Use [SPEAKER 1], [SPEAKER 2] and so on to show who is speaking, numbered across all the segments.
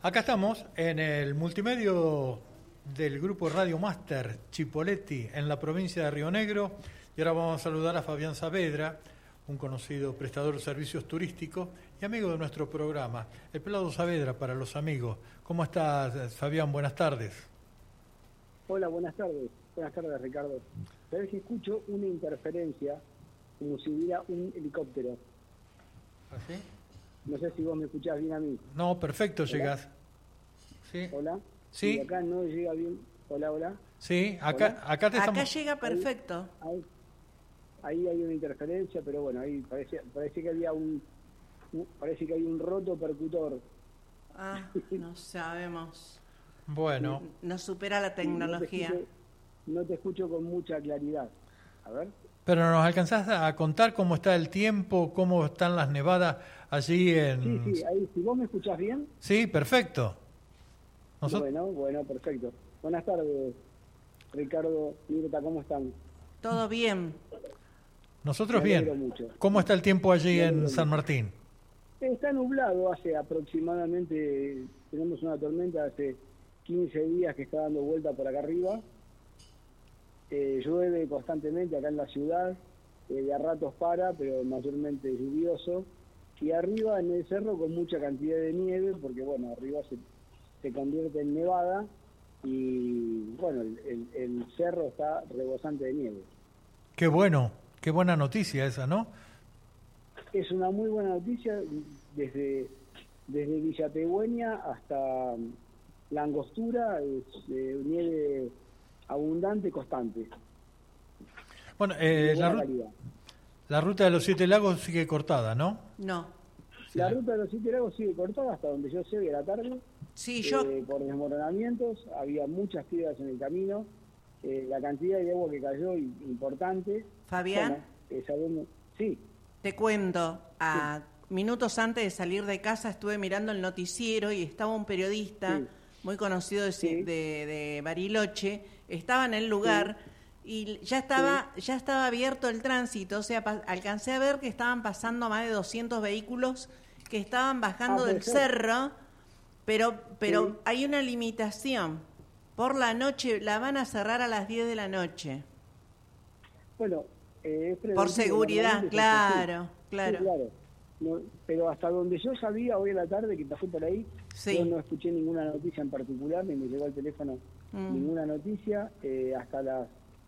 [SPEAKER 1] Acá estamos en el multimedio del grupo Radio Máster Chipoleti en la provincia de Río Negro y ahora vamos a saludar a Fabián Saavedra, un conocido prestador de servicios turísticos y amigo de nuestro programa, el Pelado Saavedra para los amigos. ¿Cómo estás, Fabián? Buenas tardes.
[SPEAKER 2] Hola, buenas tardes. Buenas tardes, Ricardo. Sabes que escucho una interferencia como si hubiera un helicóptero.
[SPEAKER 1] ¿Así?
[SPEAKER 2] No sé si vos me escuchás bien a mí.
[SPEAKER 1] No, perfecto. ¿Hola? Llegás.
[SPEAKER 2] ¿Sí? ¿Hola?
[SPEAKER 1] Sí.
[SPEAKER 2] Y acá no llega bien. Hola, hola.
[SPEAKER 1] Sí, acá te estamos...
[SPEAKER 3] Acá llega perfecto.
[SPEAKER 2] Ahí hay una interferencia, pero bueno, ahí parece que había parece que hay un roto percutor.
[SPEAKER 3] No sabemos.
[SPEAKER 1] Bueno.
[SPEAKER 3] Nos supera la tecnología.
[SPEAKER 2] No te escucho con mucha claridad. A ver.
[SPEAKER 1] Pero nos alcanzás a contar cómo está el tiempo, cómo están las nevadas allí en...
[SPEAKER 2] Sí, ahí, si vos me escuchás bien.
[SPEAKER 1] Sí, perfecto.
[SPEAKER 2] Bueno, perfecto. Buenas tardes, Ricardo, Mirta, ¿cómo están?
[SPEAKER 3] Todo bien.
[SPEAKER 1] Nosotros bien.
[SPEAKER 2] Mucho.
[SPEAKER 1] ¿Cómo está el tiempo allí en San Martín?
[SPEAKER 2] Está nublado, hace aproximadamente, tenemos una tormenta hace 15 días que está dando vuelta por acá arriba. Llueve constantemente acá en la ciudad, de a ratos para, pero mayormente lluvioso. Y arriba en el cerro con mucha cantidad de nieve, porque bueno, arriba se convierte en nevada y bueno, el cerro está rebosante de nieve.
[SPEAKER 1] Qué bueno, qué buena noticia esa, ¿no?
[SPEAKER 2] Es una muy buena noticia desde Villa Pegüeña hasta La Angostura, es nieve abundante, constante.
[SPEAKER 1] Bueno, la ruta de los 7 lagos sigue cortada, ¿no?
[SPEAKER 3] No.
[SPEAKER 2] La ruta de los 7 lagos sigue cortada hasta donde yo sé de la tarde.
[SPEAKER 3] Sí,
[SPEAKER 2] Por desmoronamientos, había muchas piedras en el camino, la cantidad de agua que cayó importante.
[SPEAKER 3] Fabián,
[SPEAKER 2] bueno, sabemos, sí.
[SPEAKER 3] Te cuento, minutos antes de salir de casa estuve mirando el noticiero y estaba un periodista muy conocido de Bariloche, estaba en el lugar y ya estaba abierto el tránsito, o sea, alcancé a ver que estaban pasando más de 200 vehículos que estaban bajando del cerro, pero hay una limitación. Por la noche la van a cerrar a las 10 de la noche.
[SPEAKER 2] Bueno,
[SPEAKER 3] por seguridad, claro.
[SPEAKER 2] Sí, claro. No, pero hasta donde yo sabía hoy en la tarde que pasé por ahí, yo no escuché ninguna noticia en particular, ni me llegó al teléfono ninguna noticia. Hasta las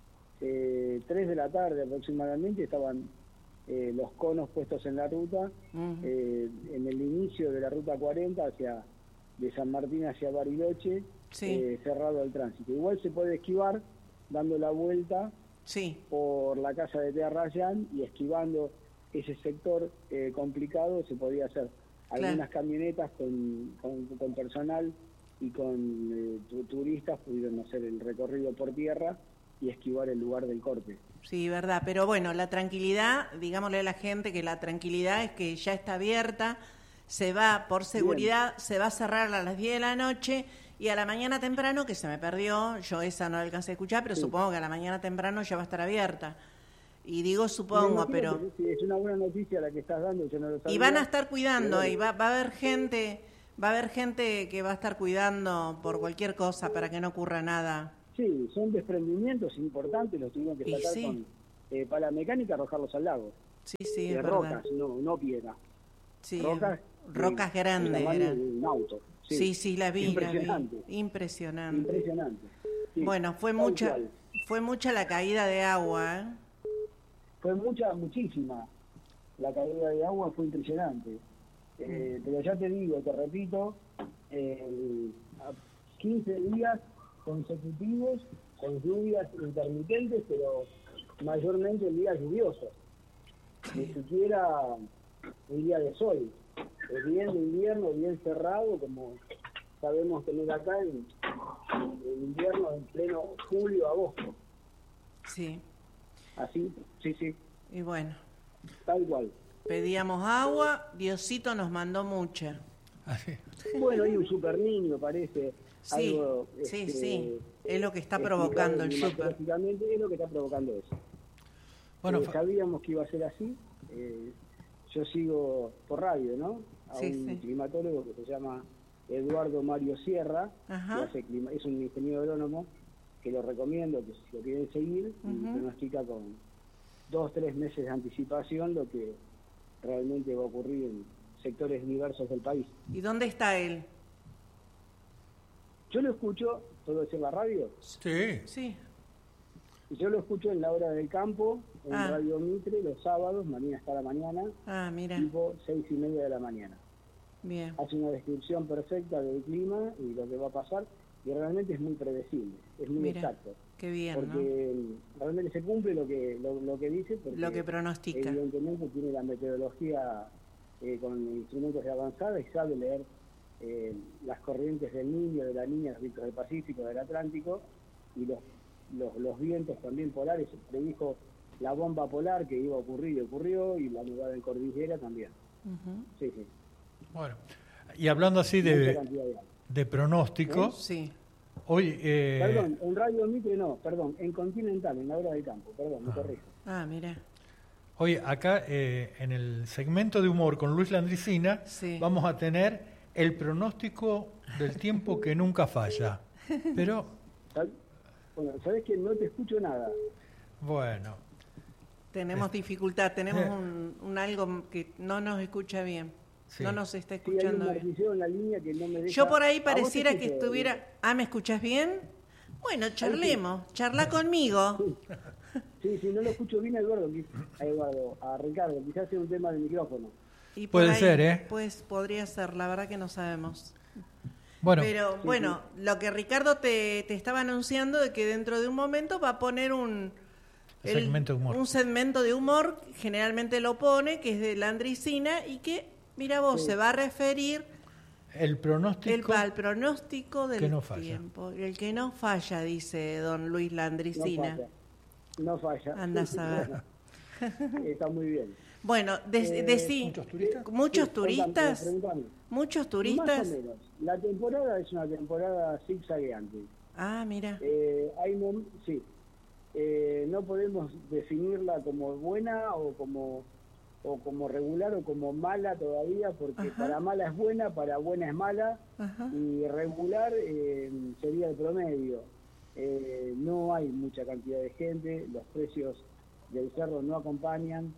[SPEAKER 2] 3 de la tarde aproximadamente estaban los conos puestos en la ruta, en el inicio de la ruta 40 de San Martín hacia Bariloche, cerrado al tránsito. Igual se puede esquivar dando la vuelta por la casa de Tea Rayán y esquivando ese sector complicado se podía hacer. Algunas camionetas con personal y con turistas pudieron hacer el recorrido por tierra y esquivar el lugar del corte.
[SPEAKER 3] Sí, verdad, pero bueno, la tranquilidad, digámosle a la gente que la tranquilidad es que ya está abierta, se va por seguridad, se va a cerrar a las 10 de la noche y a la mañana temprano, que se me perdió, yo esa no la alcancé a escuchar, pero supongo que a la mañana temprano ya va a estar abierta. Y digo supongo, pero...
[SPEAKER 2] Sí, es una buena noticia la que estás dando, yo no lo sabía.
[SPEAKER 3] Y van a estar cuidando, y va a haber gente que va a estar cuidando por cualquier cosa para que no ocurra nada.
[SPEAKER 2] Sí, son desprendimientos importantes, los tuvimos que sacar con pala mecánica, arrojarlos al lago.
[SPEAKER 3] Sí,
[SPEAKER 2] de
[SPEAKER 3] es
[SPEAKER 2] rocas,
[SPEAKER 3] verdad.
[SPEAKER 2] no piedra.
[SPEAKER 3] Sí,
[SPEAKER 2] rocas
[SPEAKER 3] grandes eran.
[SPEAKER 2] Un auto.
[SPEAKER 3] Sí, la vi.
[SPEAKER 2] Impresionante.
[SPEAKER 3] Impresionante.
[SPEAKER 2] Sí,
[SPEAKER 3] bueno, fue mucha la caída de agua, ¿eh?
[SPEAKER 2] Fue muchísima. La caída de agua fue impresionante. Pero ya te digo, te repito, 15 días consecutivos con lluvias intermitentes, pero mayormente en días lluviosos. Ni siquiera un día de sol. Bien de invierno, bien cerrado, como sabemos tener acá en invierno en pleno julio, agosto.
[SPEAKER 3] Sí.
[SPEAKER 2] Así, sí.
[SPEAKER 3] Y bueno.
[SPEAKER 2] Tal cual.
[SPEAKER 3] Pedíamos agua, Diosito nos mandó mucha.
[SPEAKER 2] Bueno, hay un super niño, parece.
[SPEAKER 3] Sí,
[SPEAKER 2] algo,
[SPEAKER 3] sí. Es lo que está provocando el super.
[SPEAKER 2] Básicamente es lo que está provocando eso. Bueno, sabíamos que iba a ser así. Yo sigo por radio, ¿no? A un climatólogo que se llama Eduardo Mario Sierra, que es un ingeniero agrónomo, que lo recomiendo, que si lo quieren seguir, y pronostica con 2-3 meses de anticipación lo que realmente va a ocurrir en sectores diversos del país.
[SPEAKER 3] ¿Y dónde está él?
[SPEAKER 2] Yo lo escucho, ¿puedo decir la radio?
[SPEAKER 3] Sí.
[SPEAKER 2] Yo lo escucho en La Hora del Campo, en Radio Mitre, los sábados, mañana hasta la mañana, tipo 6:30 de la mañana.
[SPEAKER 3] Bien.
[SPEAKER 2] Hace una descripción perfecta del clima y lo que va a pasar, y realmente es muy predecible, es muy exacto.
[SPEAKER 3] Qué bien,
[SPEAKER 2] porque realmente se cumple lo que dice, porque
[SPEAKER 3] lo que pronostica.
[SPEAKER 2] Evidentemente tiene la meteorología con instrumentos de avanzada y sabe leer las corrientes del Niño, de la Niña, del Pacífico, del Atlántico, y los vientos también polares. Se predijo la bomba polar que iba a ocurrir y ocurrió, y la nevada en cordillera también. Sí.
[SPEAKER 1] Bueno, y hablando así de pronóstico, hoy...
[SPEAKER 2] Perdón, en Radio Mitre no, en Continental, en La Hora del Campo, me corrijo.
[SPEAKER 3] Mira.
[SPEAKER 1] Hoy acá, en el segmento de humor con Luis Landricina, vamos a tener el pronóstico del tiempo que nunca falla. Pero...
[SPEAKER 2] Bueno, sabés que no te escucho nada.
[SPEAKER 1] Bueno.
[SPEAKER 3] Tenemos dificultad, tenemos un algo que no nos escucha bien. No nos está escuchando bien.
[SPEAKER 2] En la línea que no me deja...
[SPEAKER 3] Yo por ahí pareciera que estuviera... ¿me escuchás bien? Bueno, charlemos. Charla conmigo.
[SPEAKER 2] Sí, no lo escucho bien a Ricardo. Quizás sea un tema del micrófono.
[SPEAKER 3] Y puede ser, Pues podría ser, la verdad que no sabemos.
[SPEAKER 1] Bueno,
[SPEAKER 3] pero lo que Ricardo te estaba anunciando de que dentro de un momento va a poner un segmento de humor, generalmente lo pone, que es de Landricina, y que, mira vos, se va a referir
[SPEAKER 1] al
[SPEAKER 3] pronóstico del tiempo. El que no falla, dice don Luis Landricina.
[SPEAKER 2] No falla.
[SPEAKER 3] Anda a saber.
[SPEAKER 2] Está muy bien.
[SPEAKER 3] Bueno, ¿muchos turistas? ¿Muchos turistas?
[SPEAKER 2] Más o menos. La temporada es una temporada zigzagueante.
[SPEAKER 3] Mira.
[SPEAKER 2] No podemos definirla como buena o como regular o como mala todavía, porque para mala es buena, para buena es mala, y regular sería el promedio. No hay mucha cantidad de gente, los precios del cerro no acompañan,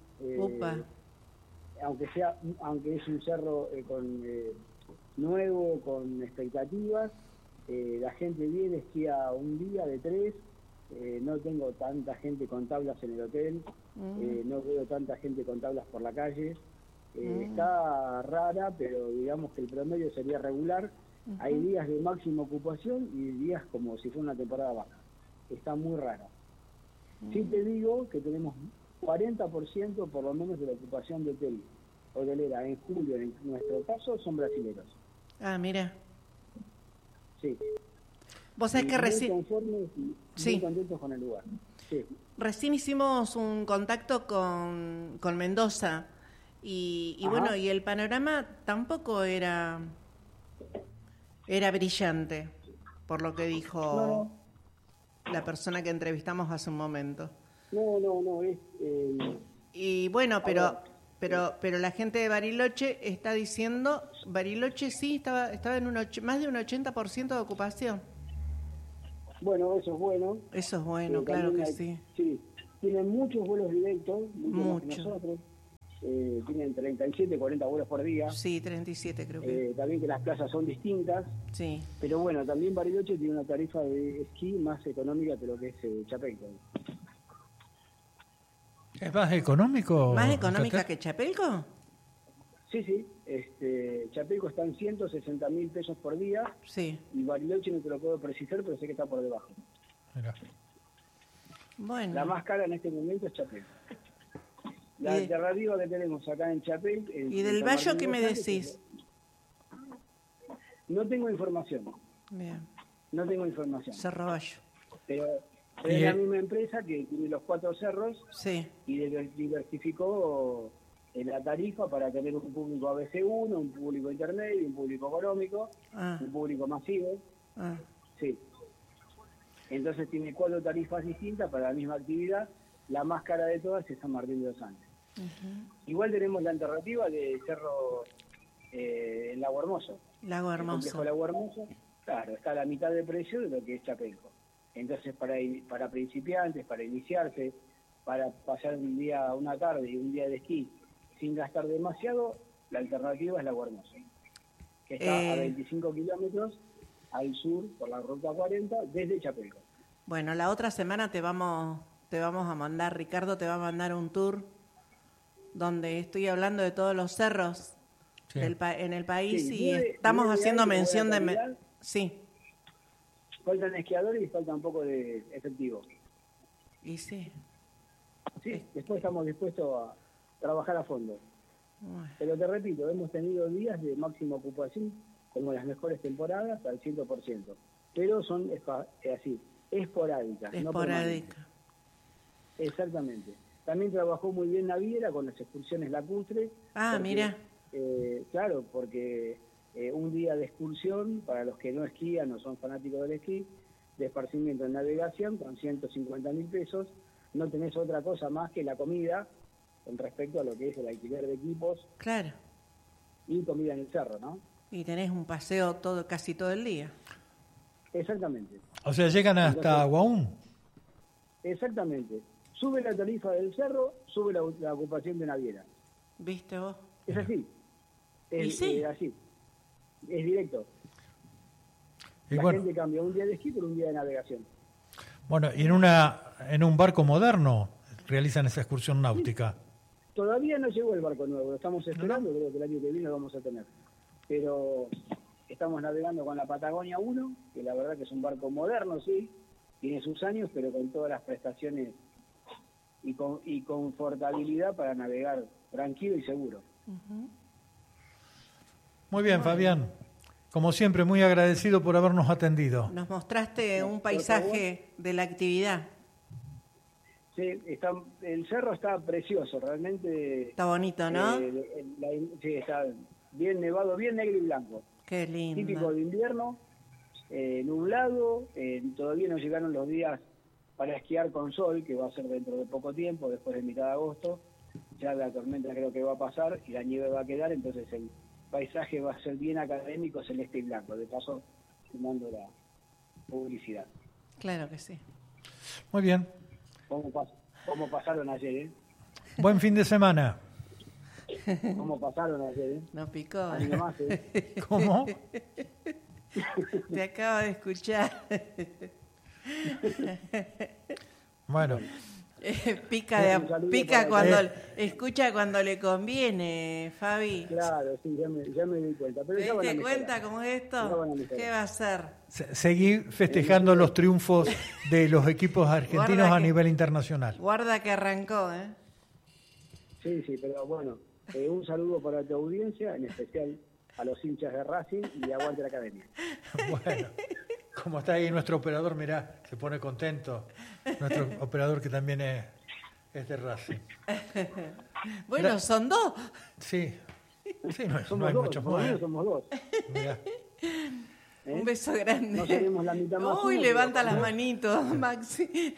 [SPEAKER 2] aunque es un cerro nuevo, con expectativas. La gente viene, esquía un día de 3. No tengo tanta gente con tablas en el hotel, no veo tanta gente con tablas por la calle. Está rara, pero digamos que el promedio sería regular. Hay días de máxima ocupación y días como si fuera una temporada baja. Está muy rara. Sí te digo que tenemos 40% por lo menos de la ocupación de hotelera en julio, en nuestro caso, son brasileños.
[SPEAKER 3] Mira.
[SPEAKER 2] Sí.
[SPEAKER 3] Vos sabés que
[SPEAKER 2] recién... muy contentos con el lugar. Sí.
[SPEAKER 3] Recién hicimos un contacto con Mendoza y bueno, y el panorama tampoco era brillante, por lo que dijo la persona que entrevistamos hace un momento.
[SPEAKER 2] No,
[SPEAKER 3] Y bueno, pero la gente de Bariloche está diciendo, Bariloche sí estaba en más de un 80% de ocupación.
[SPEAKER 2] Bueno, eso es bueno.
[SPEAKER 3] Eso es bueno, claro que sí.
[SPEAKER 2] Sí, tienen muchos vuelos directos, muchos que nosotros. Tienen 37, 40 vuelos por día.
[SPEAKER 3] Sí, 37 creo que.
[SPEAKER 2] También que las plazas son distintas.
[SPEAKER 3] Sí.
[SPEAKER 2] Pero bueno, también Bariloche tiene una tarifa de esquí más económica que lo que es Chapelco.
[SPEAKER 1] ¿Es más económico?
[SPEAKER 3] ¿Más económica que Chapelco?
[SPEAKER 2] Sí. Chapelco está en 160.000 pesos por día.
[SPEAKER 3] Sí.
[SPEAKER 2] Y Bariloche no te lo puedo precisar, pero sé que está por debajo.
[SPEAKER 1] Mirá.
[SPEAKER 3] Bueno.
[SPEAKER 2] La más cara en este momento es Chapelco. La alternativa que tenemos acá en Chapelco...
[SPEAKER 3] ¿Y del Bayo qué me decís?
[SPEAKER 2] No tengo información.
[SPEAKER 3] Bien.
[SPEAKER 2] No tengo información.
[SPEAKER 3] Cerro Bayo.
[SPEAKER 2] Pero es la misma empresa que tiene los 4 cerros.
[SPEAKER 3] Sí.
[SPEAKER 2] Y diversificó la tarifa para tener un público ABC1, un público intermedio, un público económico, un público masivo. Sí. Entonces tiene 4 tarifas distintas para la misma actividad. La más cara de todas es San Martín de los Andes. Igual tenemos la alternativa de Cerro en Lago Hermoso.
[SPEAKER 3] Lago Hermoso.
[SPEAKER 2] El complejo Lago Hermoso, claro, está a la mitad de precio de lo que es Chapelco. Entonces, para principiantes, para iniciarse, para pasar una tarde y un día de esquí sin gastar demasiado, la alternativa es Lago Hermoso, que está a 25 kilómetros al sur por la ruta 40 desde Chapelco.
[SPEAKER 3] Bueno, la otra semana te vamos a mandar, Ricardo te va a mandar un tour donde estoy hablando de todos los cerros en el país y estamos haciendo mención de... Sí.
[SPEAKER 2] Faltan esquiadores y falta un poco de efectivo.
[SPEAKER 3] Y sí.
[SPEAKER 2] Sí, después estamos dispuestos a trabajar a fondo. Bueno. Pero te repito, hemos tenido días de máxima ocupación, como las mejores temporadas, al 100%. Pero son así, esporádicas.
[SPEAKER 3] Esporádica.
[SPEAKER 2] No. Exactamente. También trabajó muy bien Naviera con las excursiones lacustres.
[SPEAKER 3] Ah, mira.
[SPEAKER 2] Claro, porque un día de excursión, para los que no esquían o son fanáticos del esquí, de esparcimiento en navegación, con 150.000 pesos, no tenés otra cosa más que la comida, con respecto a lo que es el alquiler de equipos.
[SPEAKER 3] Claro.
[SPEAKER 2] Y comida en el cerro, ¿no?
[SPEAKER 3] Y tenés un paseo casi todo el día.
[SPEAKER 2] Exactamente.
[SPEAKER 1] O sea, llegan hasta Guaún.
[SPEAKER 2] Exactamente. Sube la tarifa del cerro, sube la ocupación de Naviera.
[SPEAKER 3] ¿Viste vos?
[SPEAKER 2] Es así. Es así. Es directo.
[SPEAKER 1] Y
[SPEAKER 2] la gente cambia un día de esquí por un día de navegación.
[SPEAKER 1] Bueno, y en un barco moderno realizan esa excursión náutica.
[SPEAKER 2] Sí. Todavía no llegó el barco nuevo, lo estamos esperando, creo que el año que viene lo vamos a tener. Pero estamos navegando con la Patagonia 1, que la verdad que es un barco moderno, sí, tiene sus años, pero con todas las prestaciones y confortabilidad para navegar tranquilo y seguro.
[SPEAKER 3] Uh-huh.
[SPEAKER 1] Muy bien, Fabián. Como siempre, muy agradecido por habernos atendido.
[SPEAKER 3] Nos mostraste un paisaje de la actividad.
[SPEAKER 2] Sí, el cerro está precioso, realmente.
[SPEAKER 3] Está bonito, ¿no?
[SPEAKER 2] Sí, está bien nevado, bien negro y blanco.
[SPEAKER 3] Qué lindo.
[SPEAKER 2] Típico de invierno, nublado, todavía no llegaron los días para esquiar con sol, que va a ser dentro de poco tiempo, después de mitad de agosto. Ya la tormenta creo que va a pasar y la nieve va a quedar, entonces el paisaje va a ser bien académico, celeste y blanco. De paso, sumando la publicidad.
[SPEAKER 3] Claro que sí.
[SPEAKER 1] Muy bien.
[SPEAKER 2] ¿Cómo pasaron ayer, eh?
[SPEAKER 1] Buen fin de semana.
[SPEAKER 2] ¿Cómo pasaron ayer, eh?
[SPEAKER 3] No picó.
[SPEAKER 2] Más,
[SPEAKER 1] ¿Cómo?
[SPEAKER 3] Te acabo de escuchar.
[SPEAKER 1] Bueno.
[SPEAKER 3] Pica cuando escucha cuando le conviene, Fabi.
[SPEAKER 2] Claro, sí, ya me di cuenta.
[SPEAKER 3] ¿Te diste cuenta cómo es esto? ¿Qué va a hacer?
[SPEAKER 1] Seguí festejando los triunfos de los equipos argentinos a nivel internacional.
[SPEAKER 3] Guarda que arrancó, ¿eh?
[SPEAKER 2] Sí, pero bueno, un saludo para tu audiencia, en especial a los hinchas de Racing y aguante la academia.
[SPEAKER 1] Bueno, como está ahí nuestro operador, mirá, se pone contento. Nuestro operador que también es de Racing.
[SPEAKER 3] Bueno, son dos.
[SPEAKER 1] Sí, no hay muchos más.
[SPEAKER 2] Somos dos.
[SPEAKER 1] Mirá.
[SPEAKER 3] Un beso grande.
[SPEAKER 2] No tenemos la mitad más.
[SPEAKER 3] Uy, levanta las manitos, Maxi.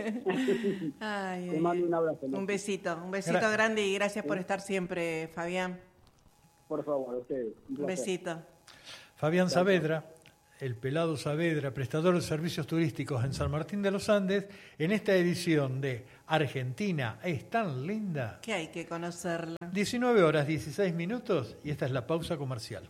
[SPEAKER 2] Te mando un abrazo.
[SPEAKER 3] Un besito grande y gracias por estar siempre, Fabián.
[SPEAKER 2] Por favor, a ustedes.
[SPEAKER 3] Un besito.
[SPEAKER 1] Fabián Saavedra, el pelado Saavedra, prestador de servicios turísticos en San Martín de los Andes, en esta edición de Argentina es tan linda.
[SPEAKER 3] Que hay que conocerla.
[SPEAKER 1] 19:16 y esta es la pausa comercial.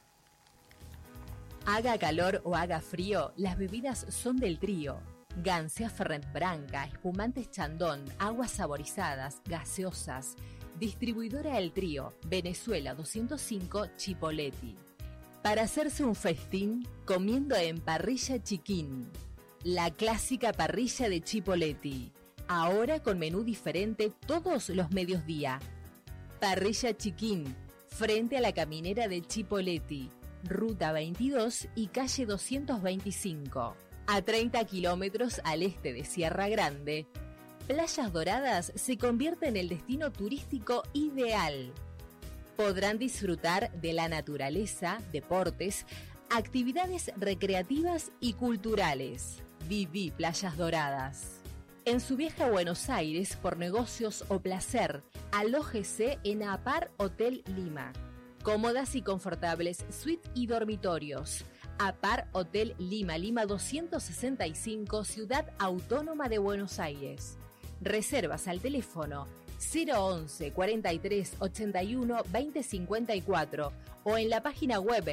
[SPEAKER 4] Haga calor o haga frío, las bebidas son del trío. Gansea Fernet Branca, espumantes Chandon, aguas saborizadas, gaseosas. Distribuidora El Trío, Venezuela 205, Chipoleti. Para hacerse un festín, comiendo en Parrilla Chiquín. La clásica parrilla de Chipoleti. Ahora con menú diferente todos los mediodía. Parrilla Chiquín, frente a la caminera de Chipoleti. Ruta 22 y calle 225. A 30 kilómetros al este de Sierra Grande. Playas Doradas se convierte en el destino turístico ideal. Podrán disfrutar de la naturaleza, deportes, actividades recreativas y culturales. Viví Playas Doradas. En su viaje a Buenos Aires por negocios o placer, alójese en APAR Hotel Lima. Cómodas y confortables suite y dormitorios. APAR Hotel Lima, Lima 265, Ciudad Autónoma de Buenos Aires. Reservas al teléfono 011 43 81 20 54 o en la página web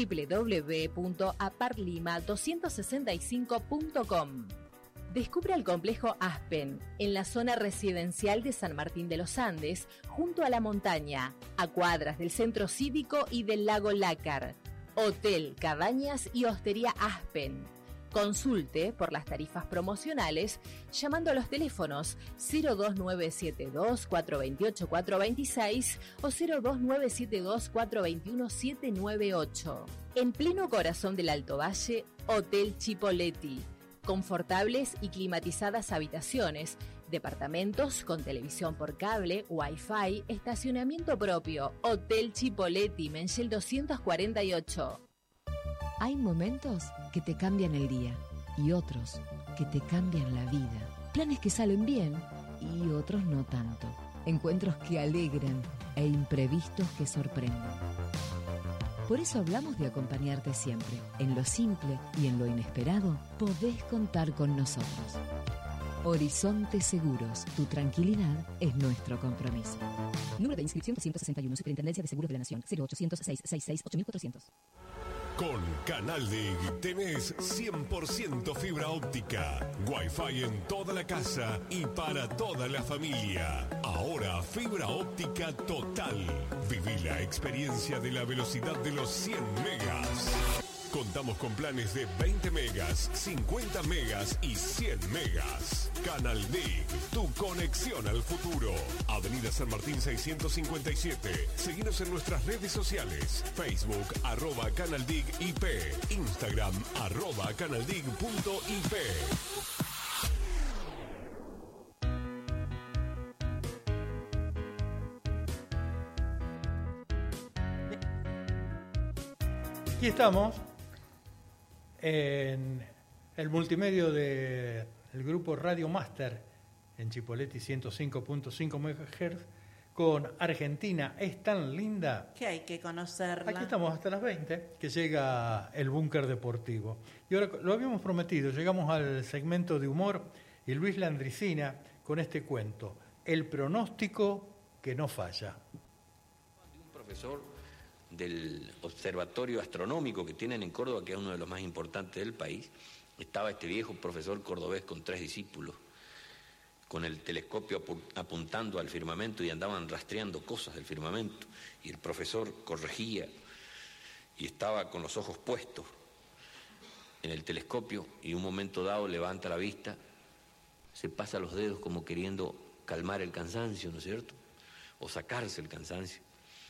[SPEAKER 4] www.aparlima265.com. Descubre el complejo Aspen, en la zona residencial de San Martín de los Andes, junto a la montaña, a cuadras del centro cívico y del lago Lácar. Hotel, cabañas y hostería Aspen. Consulte por las tarifas promocionales llamando a los teléfonos 02972 428 426 o 02972 421 798. En pleno corazón del Alto Valle, Hotel Chipoleti. Confortables y climatizadas habitaciones, departamentos con televisión por cable, Wi-Fi, estacionamiento propio. Hotel Chipoleti, Menchel 248. Hay momentos que te cambian el día y otros que te cambian la vida. Planes que salen bien y otros no tanto. Encuentros que alegran e imprevistos que sorprenden. Por eso hablamos de acompañarte siempre. En lo simple y en lo inesperado, podés contar con nosotros. Horizonte Seguros, tu tranquilidad es nuestro compromiso. Número de inscripción 361, Superintendencia de Seguros de la Nación, 0800 666 8400.
[SPEAKER 5] Con Canal DIG tenés 100% fibra óptica, Wi-Fi en toda la casa y para toda la familia. Ahora fibra óptica total. Viví la experiencia de la velocidad de los 100 megas. Contamos con planes de 20 megas, 50 megas y 100 megas. Canal DIG, tu conexión al futuro. Avenida San Martín 657. Seguinos en nuestras redes sociales. Facebook, @CanalDIG.IP. Instagram, @CanalDIG.IP.
[SPEAKER 1] Aquí estamos en el multimedio del grupo Radio Master en Chipoleti 105.5 MHz con Argentina es tan linda
[SPEAKER 3] que hay que conocerla.
[SPEAKER 1] Aquí estamos hasta las 20 que llega el búnker deportivo y ahora lo habíamos prometido, llegamos al segmento de humor y Luis Landricina con este cuento, el pronóstico que no falla.
[SPEAKER 6] Un profesor del observatorio astronómico que tienen en Córdoba, que es uno de los más importantes del país, estaba este viejo profesor cordobés con 3 discípulos, con el telescopio apuntando al firmamento y andaban rastreando cosas del firmamento, y el profesor corregía y estaba con los ojos puestos en el telescopio y un momento dado levanta la vista, se pasa los dedos como queriendo calmar el cansancio, ¿no es cierto? O sacarse el cansancio.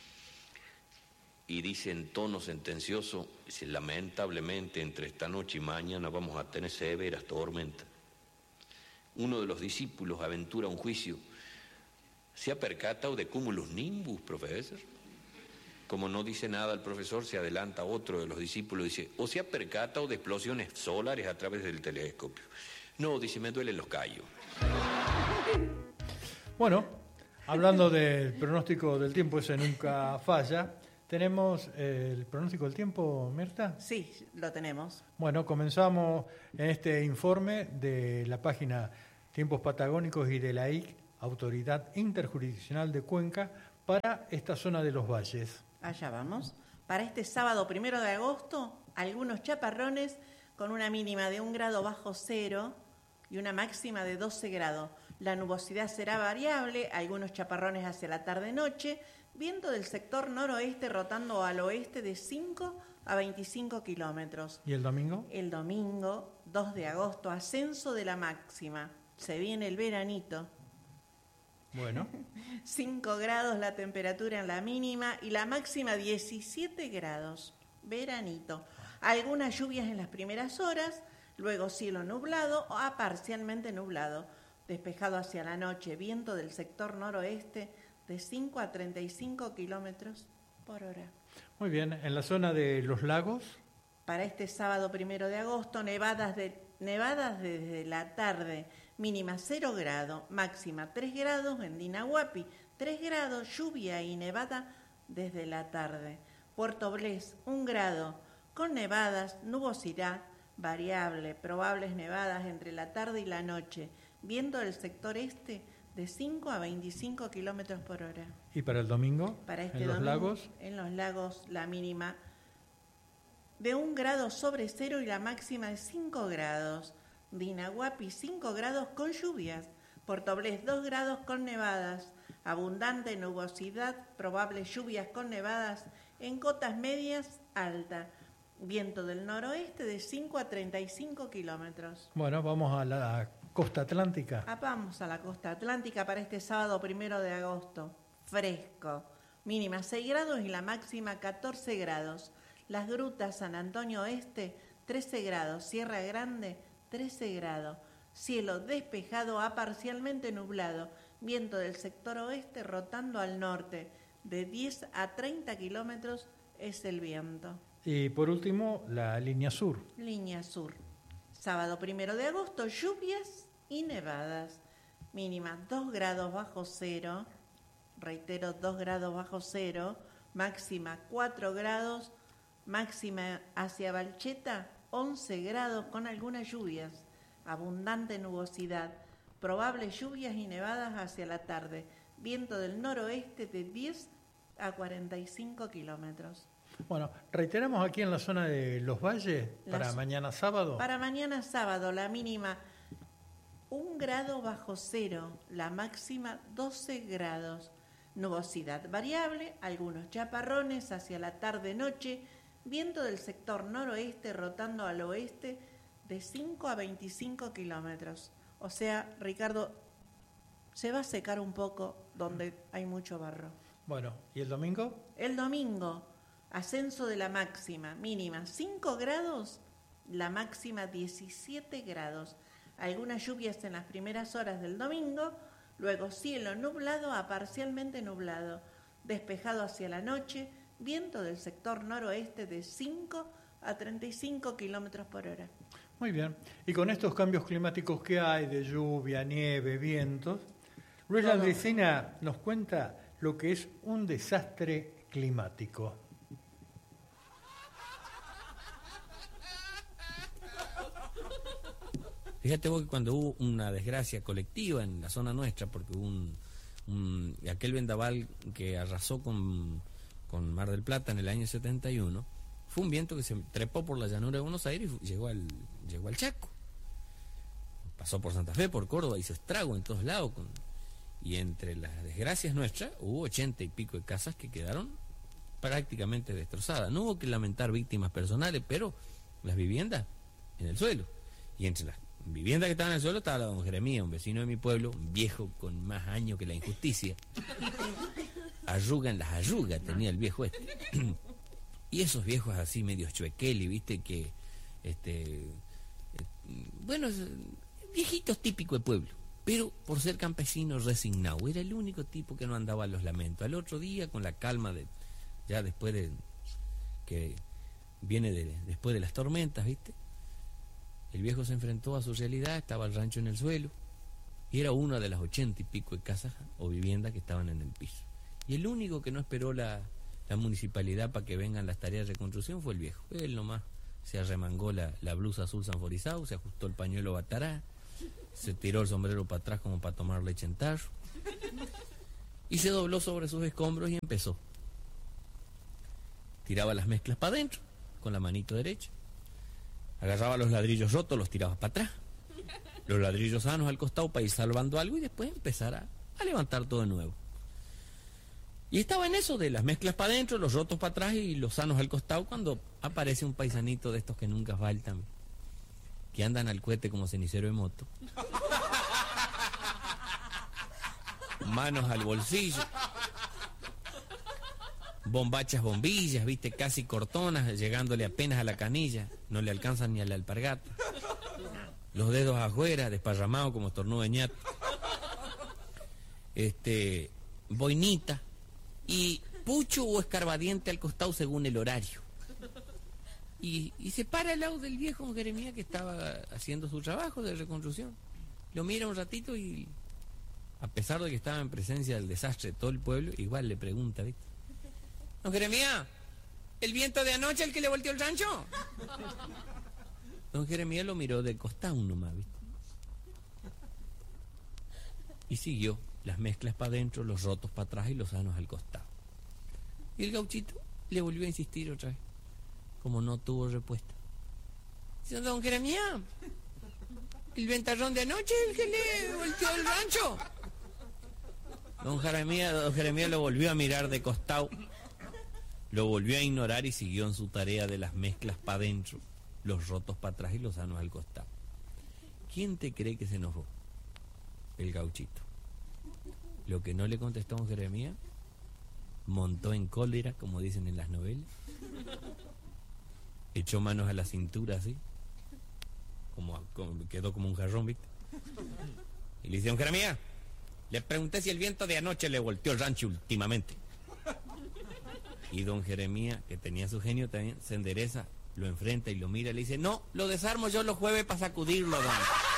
[SPEAKER 6] Y dice en tono sentencioso, dice, lamentablemente entre esta noche y mañana vamos a tener severas tormentas. Uno de los discípulos aventura un juicio. ¿Se ha percatado de cumulus nimbus, profesor? Como no dice nada el profesor, se adelanta otro de los discípulos y dice, ¿o se ha percatado de explosiones solares a través del telescopio? No, dice, me duelen los callos.
[SPEAKER 1] Bueno, hablando del pronóstico del tiempo, ese nunca falla. ¿Tenemos el pronóstico del tiempo, Mirta?
[SPEAKER 3] Sí, lo tenemos.
[SPEAKER 1] Bueno, comenzamos en este informe de la página Tiempos Patagónicos y de la IC, Autoridad Interjurisdiccional de Cuenca, para esta zona de los valles.
[SPEAKER 3] Allá vamos. Para este sábado 1 de agosto, algunos chaparrones con una mínima de 1 grado bajo cero y una máxima de 12 grados. La nubosidad será variable, algunos chaparrones hacia la tarde-noche, viento del sector noroeste rotando al oeste de 5 a 25 kilómetros.
[SPEAKER 1] ¿Y el domingo?
[SPEAKER 3] El domingo, 2 de agosto, ascenso de la máxima. Se viene el veranito.
[SPEAKER 1] Bueno.
[SPEAKER 3] 5 grados la temperatura en la mínima y la máxima 17 grados. Veranito. Algunas lluvias en las primeras horas, luego cielo nublado o parcialmente nublado. Despejado hacia la noche, viento del sector noroeste de 5 a 35 kilómetros por hora.
[SPEAKER 1] Muy bien, en la zona de los lagos.
[SPEAKER 3] Para este sábado 1 de agosto, nevadas desde la tarde, mínima 0 grado, máxima 3 grados en Dinahuapi, 3 grados, lluvia y nevada desde la tarde. Puerto Blés, 1 grado, con nevadas, nubosidad variable, probables nevadas entre la tarde y la noche, viento del sector este de 5 a 25 kilómetros por hora.
[SPEAKER 1] ¿Y para el domingo?
[SPEAKER 3] Para este
[SPEAKER 1] ¿En los
[SPEAKER 3] domingo,
[SPEAKER 1] lagos?
[SPEAKER 3] En los lagos la mínima de 1 grado sobre cero y la máxima de 5 grados. Dinahuapi, 5 grados con lluvias. Puerto Blés, 2 grados con nevadas. Abundante nubosidad, probables lluvias con nevadas en cotas medias altas. Viento del noroeste de 5 a 35 kilómetros.
[SPEAKER 1] Bueno, vamos a la costa atlántica.
[SPEAKER 3] Vamos a la costa atlántica para este sábado 1 de agosto. Fresco. Mínima 6 grados y la máxima 14 grados. Las Grutas, San Antonio Oeste, 13 grados. Sierra Grande, 13 grados. Cielo despejado a parcialmente nublado. Viento del sector oeste rotando al norte. De 10 a 30 kilómetros es el viento.
[SPEAKER 1] Y por último, la línea sur.
[SPEAKER 3] Línea sur. Sábado 1 de agosto, lluvias y nevadas. Mínima 2 grados bajo cero. Reitero, 2 grados bajo cero. Máxima 4 grados. Máxima hacia Valcheta, 11 grados con algunas lluvias. Abundante nubosidad. Probables lluvias y nevadas hacia la tarde. Viento del noroeste de 10 a 45 kilómetros.
[SPEAKER 1] Bueno, reiteramos aquí en la zona de Los Valles para mañana sábado.
[SPEAKER 3] Para mañana sábado, la mínima 1 grado bajo cero, la máxima 12 grados. Nubosidad variable, algunos chaparrones hacia la tarde-noche, viento del sector noroeste rotando al oeste de 5 a 25 kilómetros. O sea, Ricardo, se va a secar un poco donde hay mucho barro.
[SPEAKER 1] Bueno, ¿y el domingo?
[SPEAKER 3] El domingo, ascenso de la máxima, mínima 5 grados, la máxima 17 grados. Algunas lluvias en las primeras horas del domingo, luego cielo nublado a parcialmente nublado, despejado hacia la noche, viento del sector noroeste de 5 a 35 kilómetros por hora.
[SPEAKER 1] Muy bien. Y con estos cambios climáticos que hay de lluvia, nieve, vientos, Luis Landricina nos cuenta lo que es un desastre climático.
[SPEAKER 7] Fíjate vos que cuando hubo una desgracia colectiva en la zona nuestra, porque hubo aquel vendaval que arrasó con Mar del Plata en el año 71, fue un viento que se trepó por la llanura de Buenos Aires y llegó al Chaco. Pasó por Santa Fe, por Córdoba, hizo estrago en todos lados. Y entre las desgracias nuestras, hubo 80 y pico de casas que quedaron prácticamente destrozadas. No hubo que lamentar víctimas personales, pero las viviendas en el suelo. Y entre las viviendas que estaban en el suelo estaba la don Jeremías, un vecino de mi pueblo, un viejo con más años que la injusticia. Arrugan las arrugas tenía el viejo este. Y esos viejos así medios chuequeli, viste, que bueno, viejitos típicos de pueblo, pero por ser campesino resignado, era el único tipo que no andaba a los lamentos. Al otro día, con la calma de ya después de que viene después de las tormentas, viste, el viejo se enfrentó a su realidad, estaba el rancho en el suelo, y era una de las 80 y pico de casas o viviendas que estaban en el piso. Y el único que no esperó la municipalidad para que vengan las tareas de reconstrucción fue el viejo. Él nomás se arremangó la blusa azul sanforizado, se ajustó el pañuelo batará, se tiró el sombrero para atrás como para tomar leche en tarro, y se dobló sobre sus escombros y empezó. Tiraba las mezclas para adentro, con la manito derecha. Agarraba los ladrillos rotos, los tiraba para atrás. Los ladrillos sanos al costado para ir salvando algo y después empezar a levantar todo de nuevo. Y estaba en eso de las mezclas para adentro, los rotos para atrás y los sanos al costado, cuando aparece un paisanito de estos que nunca faltan, que andan al cohete como cenicero de moto, manos al bolsillo, bombachas, bombillas, viste, casi cortonas, llegándole apenas a la canilla, no le alcanzan ni a la alpargata, los dedos afuera, desparramados como estornudo de ñato, boinita, y pucho o escarbadiente al costado según el horario. Y se para al lado del viejo Jeremías que estaba haciendo su trabajo de reconstrucción. Lo mira un ratito y, a pesar de que estaba en presencia del desastre de todo el pueblo, igual le pregunta, ¿viste? Don Jeremías, ¿el viento de anoche el que le volteó el rancho? Don Jeremías lo miró de costado nomás, ¿viste? Y siguió, las mezclas para adentro, los rotos para atrás y los sanos al costado. Y el gauchito le volvió a insistir otra vez, como no tuvo respuesta. Dice, don Jeremías, ¿el ventarrón de anoche el que le volteó el rancho? Don Jeremías lo volvió a mirar de costado, lo volvió a ignorar y siguió en su tarea de las mezclas para adentro, los rotos para atrás y los sanos al costado. ¿Quién te cree que se enojó? El gauchito. Lo que no le contestó don Jeremías, montó en cólera, como dicen en las novelas, echó manos a la cintura así, quedó como un jarrón, ¿viste? Y le dice, don Jeremías, le pregunté si el viento de anoche le volteó el rancho últimamente. Y don Jeremías, que tenía su genio también, se endereza, lo enfrenta y lo mira y le dice, no, lo desarmo yo los jueves para sacudirlo, don.